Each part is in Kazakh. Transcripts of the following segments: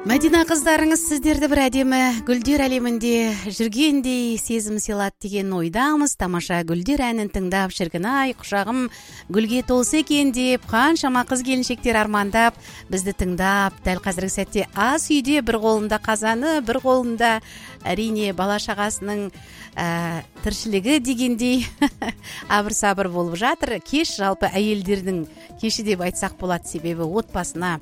Мәдина қыздарыңыз сіздерді бір әдемі гүлдер әлемінде жүргендей сезім сыйлады деген ойдамыз. Тамаша гүлдер әнін тыңдап, шіркін-ай, құшағым гүлге толса екен деп, қаншама қыз келіншектер армандап, бізді тыңдап, дәл қазіргі сәтте ас үйде бір қолында қазаны, бір қолында әрине бала шағасының тіршілігі дегендей абыр-сабыр болып жатыр. Кеш жалпы әйелдердің кеші деп айтсақ болады, себебі отбасына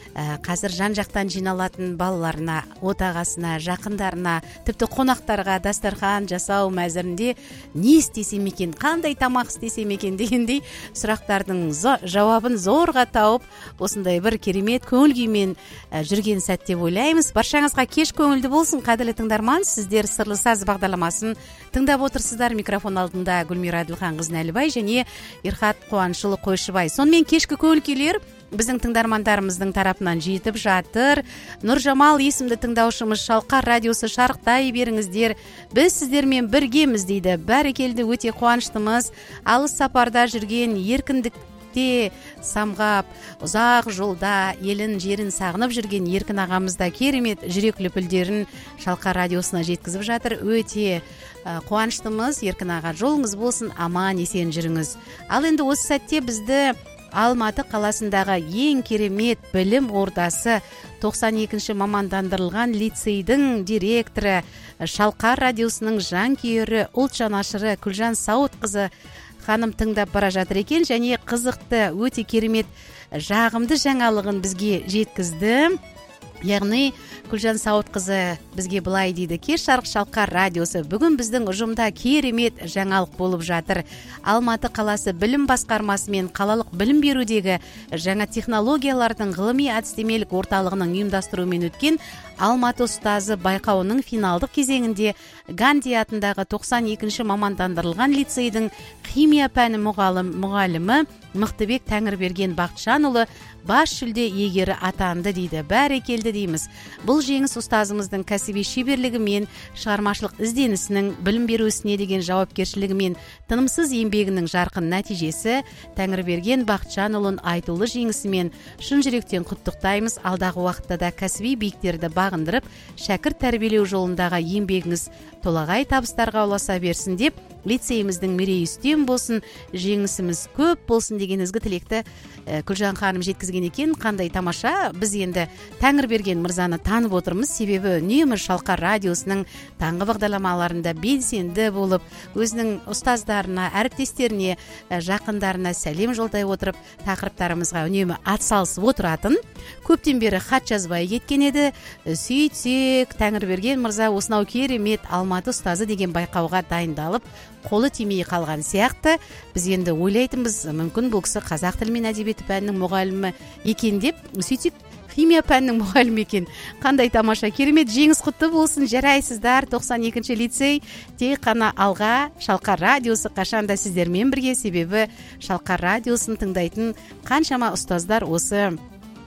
қазір жан-жақтан жиналатын балаларына, отағасына, жақындарына, тіпті қонақтарға дастархан жасау мәзірінде не істесем екен, қандай тамақ істесем екен дегендей сұрақтардың жауабын зорға тауып, осындай бір керемет көңіл күймен жүрген сәт деп ойлаймыз. Баршаңызға кеш көңілді болсын, қадірлі тыңдарман. Сіздер Сырлы саз бағдарламасын тыңдап отырсыздар. Микрофон алдында Гүлмира Әділхан Нәлібай және Ерхат Қуанышұлы Қойшыбай. Сонымен кешкі көңіл күйлер біздің тыңдармандарымыздың тарапынан жетіп жатыр. Нұржамал есімді тыңдаушымыз: Шалқар радиосы шарықтай беріңіздер, біз сіздермен біргеміз дейді. Бәрекелді, өте қуаныштымыз. Алыс сапарда жүрген, еркіндікте самғап, ұзақ жолда елін жерін сағынып жүрген Еркін ағамызда керемет жүрек лүпілдерін Шалқар радиосына жеткізіп жатыр. Өте қуаныштымыз. Еркін аға, жолыңыз болсын, аман есен жүріңіз. Ал енді осы сәтте бізді Алматы қаласындағы ең керемет білім ордасы 92-ші мамандандырылған лицейдің директоры, Шалқар радиосының жанкүйері, ұлт жанашыры Күлжан Сауытқызы ханым тыңдап бара жатыр екен, және қызықты, өте керемет жағымды жаңалығын бізге жеткізді. Яғни Күлжан Сауытқызы бізге былай дейді: кеш жарық Шалқар радиосы бүгін біздің ұжымда керемет жаңалық болып жатыр. Алматы қаласы білім басқармасы мен қалалық білім берудегі жаңа технологиялардың ғылыми әдістемелік орталығының ұйымдастыруымен өткен Алматы ұстазы байқауының финалдық кезеңінде Ганди атындағы 92-ші мамандандырылған лицейдің химия пәні мұғалімі Мықтыбек Тәңірберген Бақытжанұлы бас жүлде иегері атанды дейді. Бәрекелді дейміз. Бұл жеңіс ұстазымыздың кәсіби шеберлігі мен шығармашылық ізденісінің, білім беру ісіне деген жауапкершілігі мен тынымсыз еңбегінің жарқын нәтижесі. Тәңірберген Бақытжанұлын айтулы жеңісімен шын жүректен құттықтаймыз. Алдағы уақытта да кәсіби биіктерді бағындырып, шәкірт тәрбиелеу жолындағы еңбегіңіз толағай табыстарға ұласа берсін деп, лицейіміздің мерейі үстем болсын, жеңісіміз көп болсын деген ізгі тілекті Күлжан ханым жеткізген екен. Қандай тамаша. Біз енді Тәңірберген мырзаны танып отырмыз, себебі үнемі Шалқар радиосының таңғы бағдарламаларында белсенді болып, өзінің ұстаздарына, әріптестеріне, жақындарына сәлем жолдай отырып, тақырыптарымызға үнемі атсалысып отыратын. Көптен бері хат жазбай кеткен еді. Сөйтсек, Тәңірберген мырза осынау керемет Алматы ұстазы деген байқауға дайындалып, қолы тимей қалған сияқты. Біз енді ойлайтынбыз, мүмкін бұл кісі қазақ тілі мен әдебиеті пәнінің мұғалімі екен деп, сөйтсек химия пәнінің мұғалімі екен. Қандай тамаша, керемет, жеңіс құтты болсын. Жарайсыздар. 92-ші лицей тек қана алға. Шалқар радиосы қашанда сіздермен бірге, себебі Шалқар радиосын тыңдайтын қаншама ұстаздар осы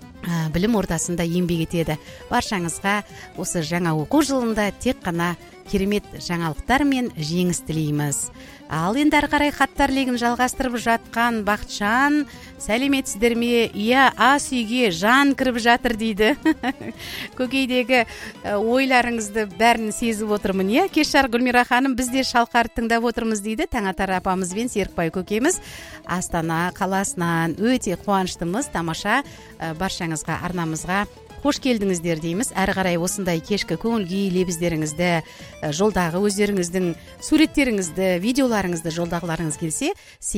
білім ордасында еңбек етеді. Баршаңызға осы жаңа оқу жылында тек қана керемет жаңалықтар мен жеңіс тілейміз. Ал енді ары қарай хаттар легін жалғастырып жатқан Бақытжан: сәлеметсіздер ме? Иә, ас үйге жан кіріп жатыр дейді. Көкейдегі ойларыңызды бәрін сезіп отырмын. Иә, кеш жарық Гүлмира ханым, біз де Шалқар тыңдап отырмыз дейді. Таңатар апамыз бен Серікбай көкеміз Астана қаласынан. Өте қуаныштымыз. Тамаша. Баршаңызға, арнамызға қош келдіңіздер дейміз. Әрі қарай осындай кешкі көңіл-күй лебіздеріңізді, жолдағы өздеріңіздің суреттеріңізді, видеоларыңызды жолдағыларыңыз келсе,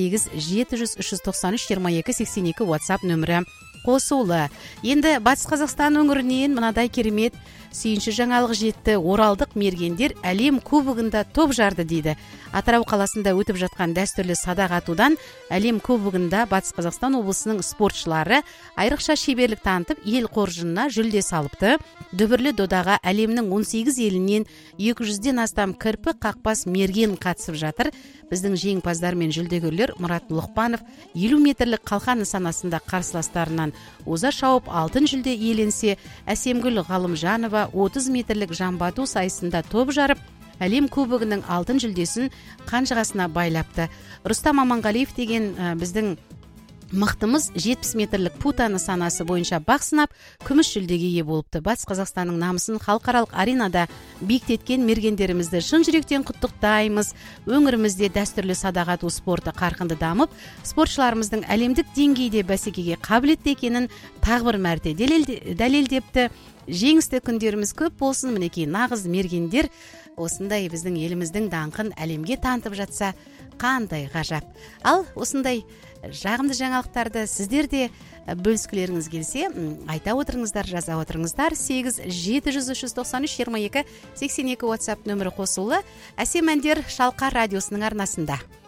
8-700-393-22-82 WhatsApp нөмірі қосулы. Енді Батыс Қазақстан өңірінен мынадай керемет сүйінші жаңалық жетті. Оралдық мергендер әлем кубогында топ жарды дейді. Атырау қаласында өтіп жатқан дәстүрлі садақ атудан әлем кубогында Батыс Қазақстан облысының спортшылары айрықша шеберлік танытып, ел қоржынына жүлде салыпты. Дүбірлі додаға әлемнің 18 елінен 200-ден астам кірпі қақпас мерген қатысып жатыр. Біздің жеңімпаздар мен жүлдегерлер Мұрат Лұқпанов 50 метрлік қалқан нысанасында қарсыластарынан оза шауып алтын жүлде иеленсе, Әсемгүл Ғалымжанова 30 метрлік жамбату сайысында топ жарып, әлем кубогының алтын жүлдесін қанжығасына байлапты. Рустам Аманғалиев деген біздің мықтымыз 70 метрлік путаны санасы бойынша бақ сынап, күміс жүлдеге ие болыпты. Батыс Қазақстанның намысын халықаралық аренада биіктеткен мергендерімізді шын жүректен құттықтаймыз. Өңірімізде дәстүрлі садақ ату спорты қарқынды дамып, спортшыларымыздың әлемдік деңгейде бәсекеге қабілетті екенін тағы бір мәрте дәлелдепті. Жеңісті күндеріміз көп болсын. Мінекей нағыз мергендер осындай біздің еліміздің даңқын әлемге танытып жатса, қандай ғажап. Ал осындай жағымды жаңалықтарды сіздер де бөліскілеріңіз келсе, айта отырыңыздар, жаза отырыңыздар. 8-700-393-22-82 WhatsApp нөмірі қосулы. Әсем әндер Шалқар радиосының арнасында.